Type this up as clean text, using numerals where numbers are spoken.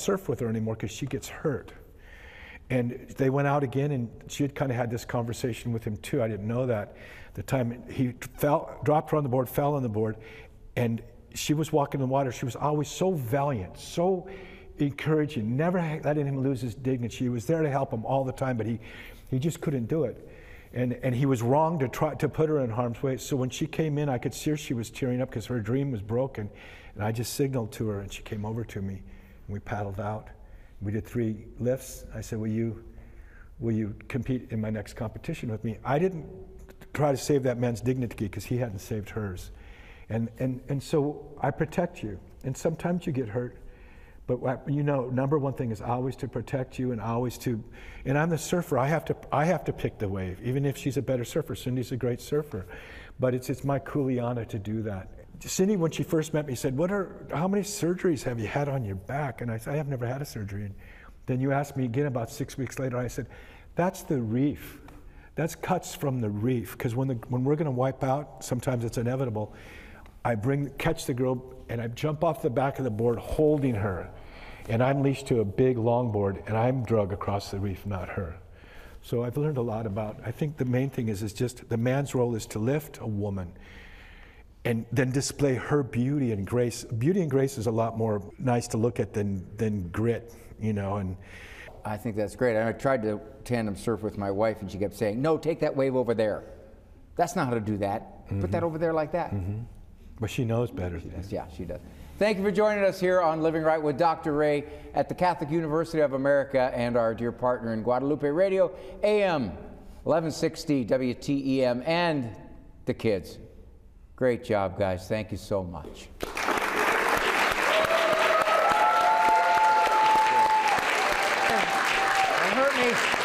surf with her anymore because she gets hurt. And they went out again, and she had kind of had this conversation with him too. I didn't know that. The time he dropped her on the board, fell on the board, and she was walking in the water. She was always so valiant, so encouraging, never letting him lose his dignity. She was there to help him all the time, but he just couldn't do it. And he was wrong to try to put her in harm's way. So when she came in, I could see her, she was tearing up because her dream was broken. And I just signaled to her, and she came over to me, and we paddled out. We did 3 lifts. I said, will you compete in my next competition with me? I didn't try to save that man's dignity because he hadn't saved hers. And so I protect you. And sometimes you get hurt. But you know, number one thing is always to protect you, and always to, and I'm the surfer, I have to pick the wave, even if she's a better surfer. Cindy's a great surfer. But it's my kuleana to do that. Cindy, when she first met me, said, how many surgeries have you had on your back? And I said, I have never had a surgery. And then you asked me again about 6 weeks later, and I said, that's the reef. That's cuts from the reef. Because when we're gonna wipe out, sometimes it's inevitable, I catch the girl, and I jump off the back of the board holding her. And I'm leashed to a big longboard, and I'm drug across the reef, not her. So I've learned a lot about, I think the main thing is just the man's role is to lift a woman and then display her beauty and grace. Beauty and grace is a lot more nice to look at than grit, you know. And I think that's great. I tried to tandem surf with my wife, and she kept saying, no, take that wave over there. That's not how to do that. Put that over there like that. But she knows better. She does. Yeah, she does. Thank you for joining us here on Living Right with Dr. Ray at the Catholic University of America and our dear partner in Guadalupe Radio, AM 1160 WTEM, and the kids. Great job, guys. Thank you so much. It hurt me.